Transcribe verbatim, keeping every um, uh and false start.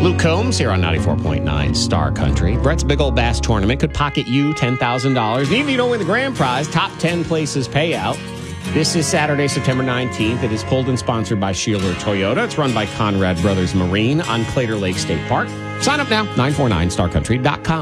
Luke Combs here on ninety-four point nine Star Country. Brett's Big Old Bass Tournament could pocket you ten thousand dollars. Even if you don't win the grand prize, top ten places payout. This is Saturday, September nineteenth. It is pulled and sponsored by Sheeler Toyota. It's run by Conrad Brothers Marine on Claytor Lake State Park. Sign up now, nine four nine star country dot com.